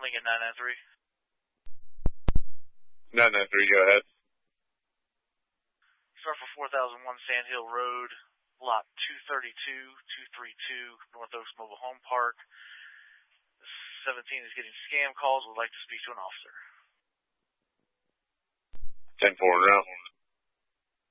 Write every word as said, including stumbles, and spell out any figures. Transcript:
Lincoln nine nine three. nine nine three, go ahead. Start for four thousand one Sand Hill Road, lot two thirty-two, two thirty-two, North Oaks Mobile Home Park. seventeen is getting scam calls. Would like to speak to an officer. ten four, round.